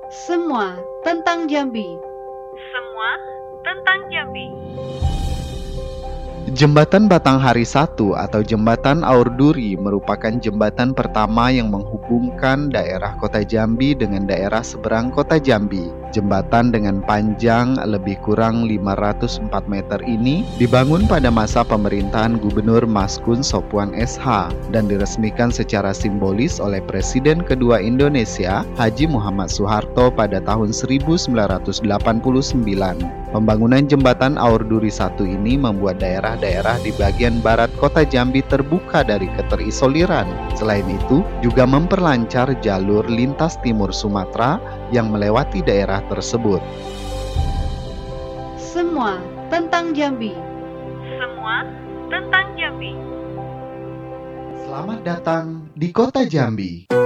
Semua tentang Jambi. Semua tentang Jambi. Jembatan Batanghari 1 atau Jembatan Aur Duri merupakan jembatan pertama yang menghubungkan daerah Kota Jambi dengan daerah seberang Kota Jambi. Jembatan dengan panjang lebih kurang 504 meter ini dibangun pada masa pemerintahan Gubernur Maskun Sopwan SH dan diresmikan secara simbolis oleh Presiden kedua Indonesia, Haji Muhammad Soeharto pada tahun 1989. Pembangunan jembatan Aur Duri 1 ini membuat daerah-daerah di bagian barat Kota Jambi terbuka dari keterisoliran. Selain itu, juga memperlancar jalur lintas timur Sumatera yang melewati daerah tersebut. Semua tentang Jambi. Semua tentang Jambi. Selamat datang di Kota Jambi.